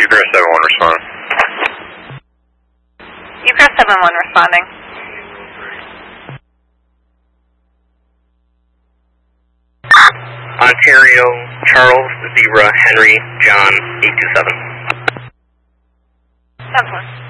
Zebra 71 responding. Zebra 71 responding. Ontario, Charles, Zebra, Henry, John, 827. 7-1.